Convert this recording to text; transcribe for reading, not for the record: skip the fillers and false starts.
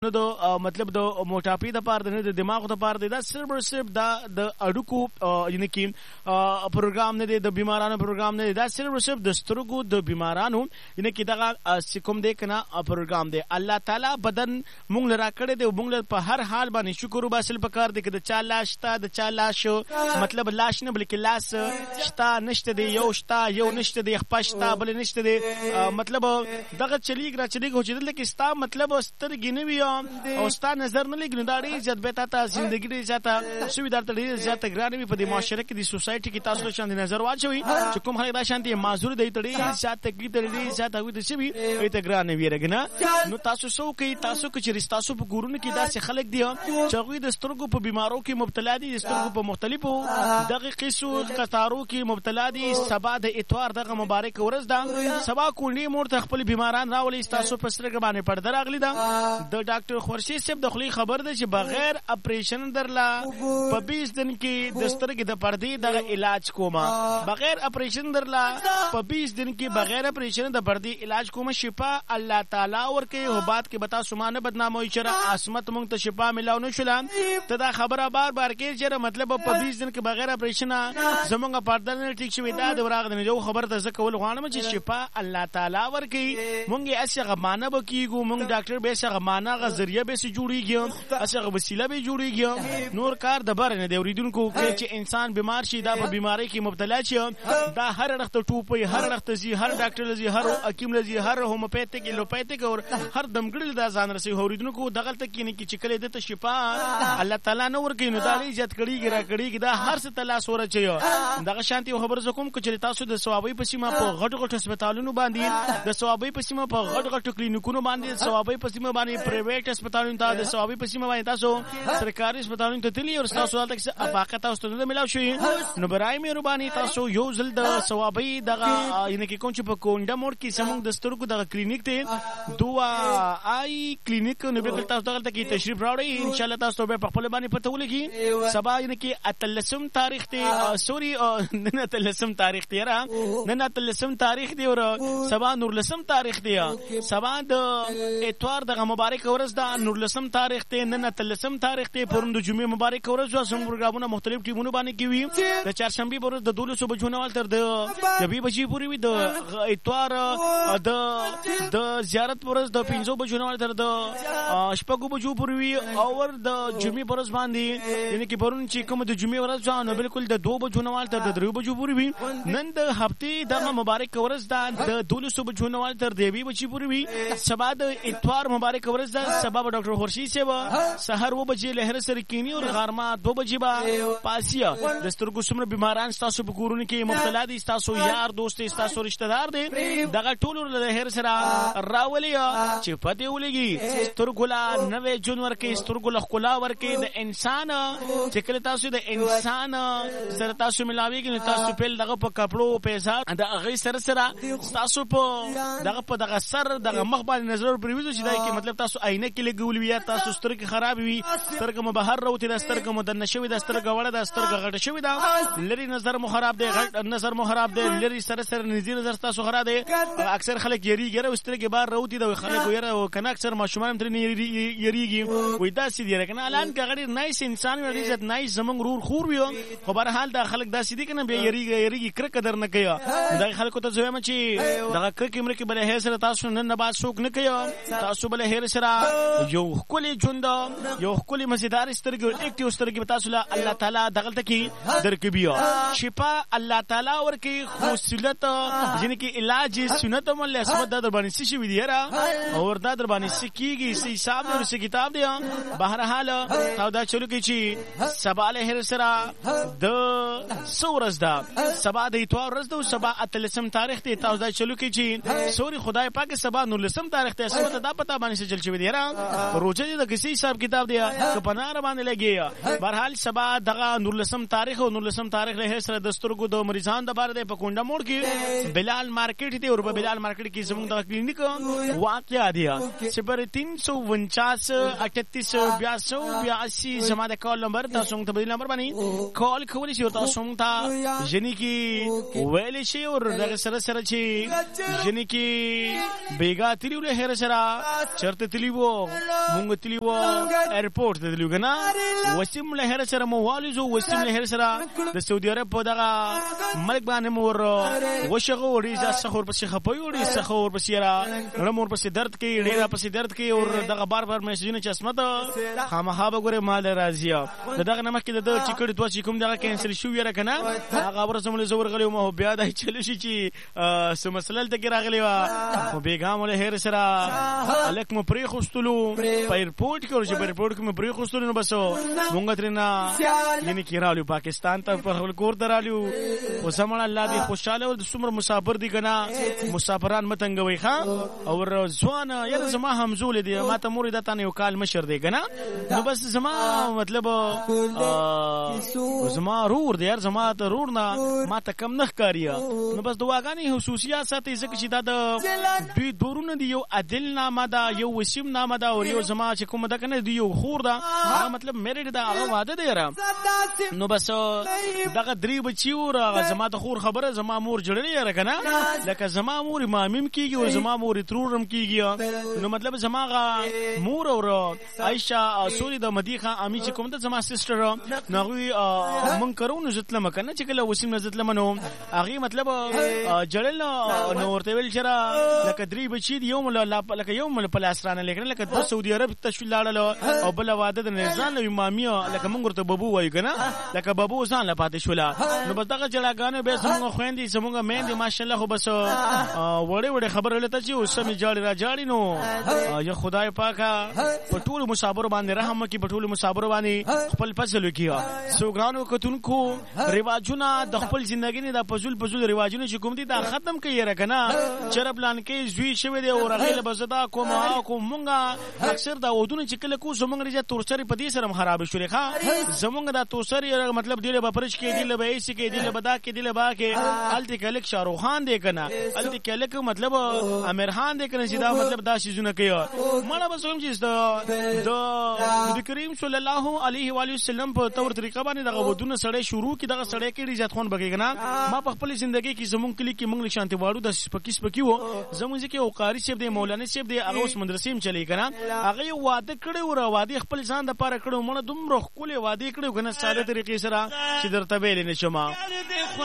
نو د مطلب د موټاپی د پاره نه د دماغ د پاره دا صرف د اډوکو یعنی کې پروګرام نه دی د بیمارانو پروګرام نه دی دا صرف د سترګو د بیمارانو یعنی کې دغه کوم دی کنه پروګرام دی الله تعالی بدن مونږ لرا کړی دی مونږ په هر حال باندې شکر وباسل پکار دی چې د چا لاش تا د چا لاش مطلب لاش نه بلکې لاس شتا نشته دی یو شتا یو نشته دی خپشتا بل نشته دی مطلب دغه چلیګ را چلیګ هو چې دلته کې ستا مطلب سترګې نه وي او ستا نظر نه لګنو دا ډېر زیات به تا ژوندۍ ډېر زیاته سویدار ته ډېر زیاته ګرانه وي په دې معاشره کې د سوسایټي کې تاسو له شان نظر واچوي چې کوم هغه دا شانتي معذور دی ډېر زیاته کې ډېر زیاته وي د شوی ایت ګرانه وي رګنه نو تاسو سو کې تاسو کې چې تاسو په ګورونو کې داسې خلک دي چې هغه د سترګو په بیمارو کې مبتلا دي د سترګو په مختلفو دغه قصو قطارو کې مبتلا دي سبا د اتوار دغه مبارک ورځ ده سبا کولنی مور ته خپل بیماران راولي تاسو په سرګ باندې پرده راغلي ده د ډاکټر خورشید صاحب د خلی خبر ده چې بغیر اپریشن درلا په 20 دن کې د سترګې د پردې د علاج کوما بغیر اپریشن درلا په 20 دن کې بغیر اپریشن د پردې علاج کوما شفا الله تعالی ورکه هوبات کې بتا سمانه بدناموي چې عصمت مونږ ته شفا ملاو نه شولان ته دا خبره بار بار کې چې مطلب په 20 دن کې بغیر اپریشن زمونږ پرده نه ټیک شوی دا د وراغ نه یو خبر ته زکه ول غواړم چې شفا الله تعالی ورکه مونږ یې اسغه مانه بکیګو مونږ ډاکټر به اسغه مانه غ ذریعہ به سي جوړیږي اسغه وسیله به جوړیږي نور کار د بار نه دی اوریدونکو چې انسان بیمار شي دا په بیماری کې مبتلا شي دا هر وخت ټوپي هر وخت زی هر ډاکټر زی هر حکیم لزی هر هوموپیتیک لوپیتیک اور هر دمګړل دا ځان رسي اوریدونکو دغه ته کې نه چې کله د شفا الله تعالی نور کې نو دالي عزت کړيږي را کړيږي دا هر څه تلا سور چي دغه شانتي خبر زکم چې تاسو د ثوابي پسیمه په غټ غټ هسپتالونو باندې د ثوابي پسیمه په غټ غټ کلینیکونو باندې ثوابي پسیمه باندې پرایویټ هسپتالونو ته د ثوابي پسیمه باندې تاسو سرکاري هسپتالونو ته تللی او تاسو حالت کې افاقه تاسو ته ملاو شي نو برای مهرباني تاسو یو ځل د ثوابي دغه یعنی کې کوم چې په کونډه موړ کې سمون د سترګو دغه کلینیک ته دوا آی کلینیک نو به تاسو دغه ته کې تشریف راوړئ ان شاء الله تاسو به په خپل باندې پته ولګي سبا یعنی کې اتلسم تاریخ ته سوري نن اتلسم تاریخ ته را نن اتلسم تاریخ دی او سبا نورلسم تاریخ دی سبا د اتوار دغه مبارک ورځ دا نورلسم تاریخ ته نن اتلسم تاریخ ته پرون د جمعې مبارک ورځ زموږ پروګرامونه مختلف ټیمونو باندې کیوي د چهارشنبه ورځ د 12 بجو نه تر د 2 بجې پورې وي د اتوار د زیارت ورځ د 5 بجو نه تر د 8 بجو پورې وي او د جمعې ورځ باندې یعنی کې پرون چې کوم د جمعې ورځ ځانو بالکل د 2 بجو نه تر د 3 بجو پورې وي نن د هفته د مبارک ورځ دا د 12 بجو نه تر 2 بجې پورې وي سبا د اتوار مبارک ورځ دا سبا ډاکټر خورشید صاحب سحر و بجې لهر سره کینی او غرمه 2 بجې با پاسیا د سترګو سمره بیماران تاسو په کورونه کې مبتلا دي تاسو یار دوست تاسو رشتہ دار دي دغه ټول لهر سره راولي چې پته ولګي سترګو لا نوې جنور کې سترګو خلا ورکې د انسان چې کله تاسو د انسان سره تاسو ملاويږي تاسو په دغه په کپړو پیسې د هغه سره تاسو په دغه سر دغه مخ باندې نظر پریوزو چې دا کې مطلب تاسو عینه کې لګول وي تاسو سترګې خراب وي سترګې مو بهر راوتی د سترګې مو د نشوي د سترګې وړه د سترګې غټ شوی دا لری نظر مو خراب دی غټ نظر مو خراب دی لری سره نږدې نظر تاسو خراب دی اکثر خلک یریږي او سترګې بهر راوتی د خلک یره او کنه اکثر ماشومان تر یریږي وای دا سې دی کنه الان کغړي نایس انسان وي عزت نایس زمونږ رور خور وي خو بهر حال دا خلک دا سې دي کنه به یریږي کر قدر نه کوي دا خلکو ته زویم چې دا کمر کې بل هي سره تاسو نن با شوک نه کوي تاسو بل هي سره یو کلی ژوند یو کلی مزیدار سترګو اکټیو سترګو تاسو له الله تعالی دغه تکي درکبیا شفا الله تعالی ورکی خوصلت یعنی کې علاج سنت مول اسمت در باندې شي وی دی را اور دا در باندې سکیږي سی حساب نو سی کتاب دی بهر حال تا دا چلو کې چې سبا له هر سره د سورز دا سبا د اتوار ورځ د سبا اتلسم تاریخ ته تا دا چلو کې چې سوري خدای پاک سبا نورلسم تاریخ ته اسمت دا پتا باندې چل شي وی دی را روزه د کسی حساب کتاب دی کپنار باندې لګي بهر حال سبا دغه نورلسم تاریخ او نورلسم تاریخ له سره دستورګو د مریضان د بار د پکونډه موړ کې بلال مارکیټ دی او په بلال مارکیټ کې زموږ د کلینیک واقع دی 0349 3882 زما د کال نمبر تاسو ته بدیل نمبر باندې کال کولی شئ تاسو ته یعنی کې ویل شي او دغه سره چې یعنی کې بیګا تریو له هر سره چرته تلیو مونږ تلی و ایرپورټ ته تلو کنه وسیم لهر سره مو والو وسیم لهر سره د سعودي عرب په دغه ملک باندې مور وشغه وړي ځخور په شخه په وړي څخور په سیرا رمور په درد کې ډیره په درد کې او دغه بار بار میسجونه چسمت خامخا به ګوره مال راځي دغه نمک کې د چیکړ دوه چې کوم دغه کینسل شو یره کنه هغه ورسمل زور غلی مو بیا د چل شي چې سم مسله ته راغلی و او بیګام له هر سره الک مو پری خوستلو په ایرپورټ کې ورځي په ایرپورټ کې مو پری خوستلو نو بس مونږ ترنا یعنی کیرالو پاکستان ته په خپل کور درالو او سمون الله دې خوشاله او څومره مسافر دي کنه مسافران متنګوي ښا او ځوان یاره زما همزول دي ما ته مور د تانه یو کال مشر دی کنه نو بس زما مطلب زما رور دی یار زما ته رور نه ما ته کم نه کاریه نو بس دواګانی خصوصیات ساتي ځکه چې دا د دوی دورونه دی یو عدل نامه دا یو وسیم نامه دا او یو زما چې کوم دا کنه دی یو خور دا مطلب میرټ دا هغه واده دی را نو بس دغه درې بچیو را زما د خور خبره زما مور جوړلې را کنه لکه زما مور امامم کیږي او زما مور ترورم کیږي نو مطلب زما غا مور او عائشہ سوري د مدیخه امی چې کوم د زما سیسټر نغوی من کرو نو زتل مکنه چې کله وسیم زتل منو هغه مطلب جړل نو ورته ویل چر لکه درې بچی دی یو مل لکه یو مل پلاسرانه لیکن لکه د سعودي عرب تشویل لاړل او بل واده د نزان امامي لکه مونږ ورته بابو وای کنه لکه بابو ځان لا پاتې شولا نو بس دغه جړاګانې به څنګه خويندې څنګه مېندې ماشاءالله خو بس وړې وړې خبره لته چې اوس می جاړي را جاړي نو یا خدای پاکه په ټول مسافر باندې رحم وکي په ټول مسافر باندې خپل فضل وکي سوګرانو کتونکو رواجونه د خپل ژوندۍ نه د پزول رواجونه چې کوم دي دا ختم کوي رکنه چر پلان کې زوی شوی دی او رغیل بزدا کومه مونږه اکثر دا ودونه چې کله کو زمونږ رجه تورسری په دې سره خراب شولې ښا زمونږ دا تورسری مطلب دی له بپرش کې دی له به ایسي کې دی له بدا کې دی له با کې الته کلک شاروخ خان دی کنه الته کلک مطلب امیر خان دی کنه چې دا مطلب دا شیزونه کوي مړه بس هم چې د کریم صلی الله علیه و علیه وسلم په تور طریقه باندې دغه ودونه سړی شروع کی دغه سړی کې رجات خون بګی کنه ما په خپل ژوندۍ کې زمونږ کلی کې مونږ شانتي واړو د سپکی وو زمونږ کې او قاری شپ دی مولانا شپ دی هغه اوس مدرسې چلی کنه هغه واده کړي او واده خپل ځان د پاره کړو مونږ دومره خپل واده کړو کنه ساده طریقې سره چې درته ویل نه شم